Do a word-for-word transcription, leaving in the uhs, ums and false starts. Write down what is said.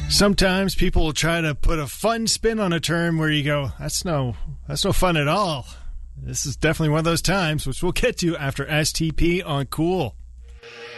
Sometimes people will try to put a fun spin on a term where you go, that's no, that's no fun at all. This is definitely one of those times, which we'll get to after S T P on Cool.